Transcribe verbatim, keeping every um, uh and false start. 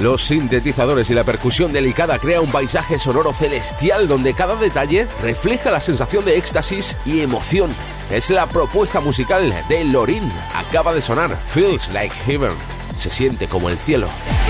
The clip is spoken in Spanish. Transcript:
Los sintetizadores y la percusión delicada crea un paisaje sonoro celestial donde cada detalle refleja la sensación de éxtasis y emoción. Es la propuesta musical de Lorin. Acaba de sonar Feels Like Heaven. Se siente como el cielo.